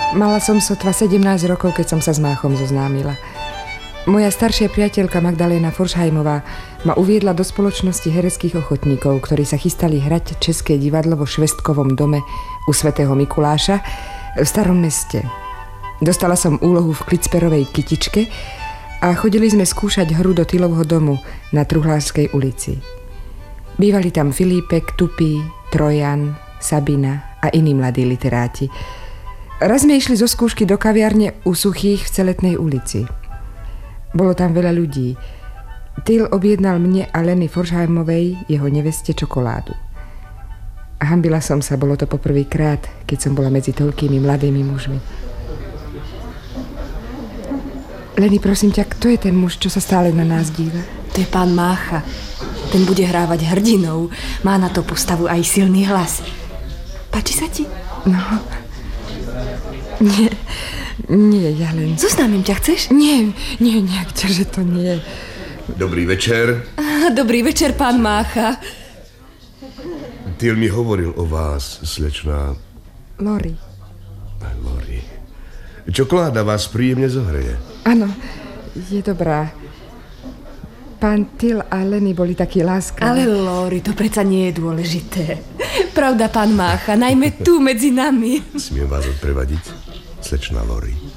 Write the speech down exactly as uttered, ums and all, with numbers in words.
Mala som sotva sedemnásť rokov, keď som sa s Máchom zoznámila. Moja staršia priateľka Magdaléna Forsheimová ma uviedla do spoločnosti hereckých ochotníkov, ktorí sa chystali hrať české divadlo vo Švestkovom dome u svätého Mikuláša v Starom meste. Dostala som úlohu v Klicperovej Kytičke a chodili sme skúšať hru do Tylovho domu na Truhlárskej ulici. Bývali tam Filipek, Tupý, Trojan, Sabina a iní mladí literáti. Raz sme išli zo skúšky do kaviarne u Suchých v Celetnej ulici. Bolo tam veľa ľudí. Tyl objednal mne a Leny Forsheimovej, jeho neveste, čokoládu. Hanbila som sa, bolo to poprvýkrát, keď som bola medzi toľkými mladými mužmi. Leny, prosím ťa, kto je ten muž, čo sa stále na nás díva? To je pán Mácha. Ten bude hrávať hrdinov. Má na to postavu aj silný hlas. Páči sa ti? No... Nie... Nie, ja len... Zoznámim ťa, chceš? Nie, nie, nejak ťa, že to nie. Dobrý večer. Dobrý večer, pán Mácha. Tyl mi hovoril o vás, slečná. Lori. Lori. Čokoláda vás príjemne zohreje. Áno, je dobrá. Pán Tyl a Leny boli takí láskaví. Ale Lori, to predsa nie je dôležité. Pravda, pán Mácha, najmä tu medzi nami. Smiem vás odprevadiť, slečná Lori.